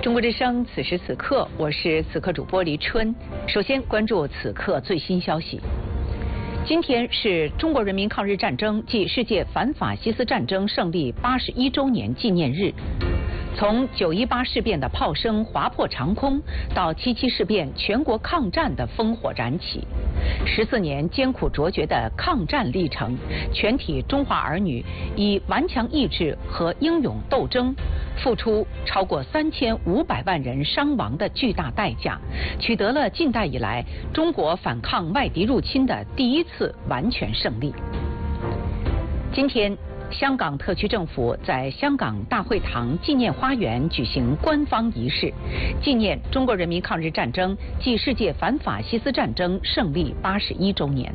中国之声，此时此刻，我是此刻主播黎春。首先关注此刻最新消息。今天是中国人民抗日战争暨世界反法西斯战争胜利81周年纪念日。从9·18事变的炮声划破长空，到7·7事变全国抗战的烽火燃起，14年艰苦卓绝的抗战历程，全体中华儿女以顽强意志和英勇斗争，付出超过3500万人伤亡的巨大代价，取得了近代以来中国反抗外敌入侵的第一次完全胜利。今天，香港特区政府在香港大会堂纪念花园举行官方仪式，纪念中国人民抗日战争暨世界反法西斯战争胜利81周年。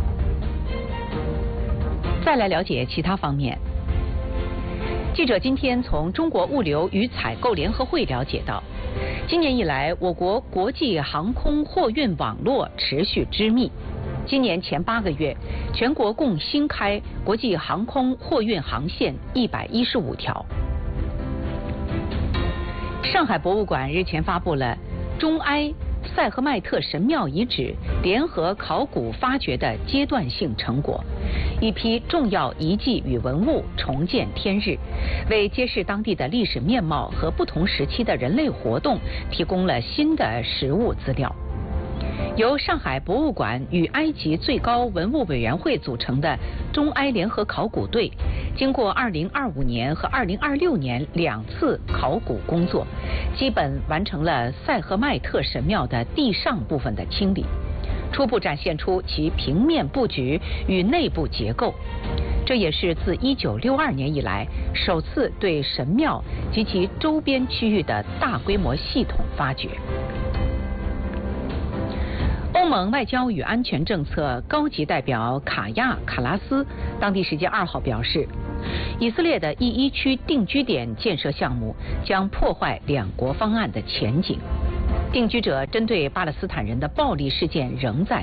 再来了解其他方面。记者今天从中国物流与采购联合会了解到，今年以来，我国国际航空货运网络持续织密。今年前8个月，全国共新开国际航空货运航线115条。上海博物馆日前发布了中埃塞赫迈特神庙遗址联合考古发掘的阶段性成果，一批重要遗迹与文物重见天日，为揭示当地的历史面貌和不同时期的人类活动提供了新的实物资料。由上海博物馆与埃及最高文物委员会组成的中埃联合考古队，经过2025年和2026年2次考古工作，基本完成了塞赫迈特神庙的地上部分的清理，初步展现出其平面布局与内部结构。这也是自1962年以来首次对神庙及其周边区域的大规模系统发掘。欧盟外交与安全政策高级代表卡亚卡拉斯当地时间2号表示，以色列的E1区定居点建设项目将破坏两国方案的前景。定居者针对巴勒斯坦人的暴力事件仍在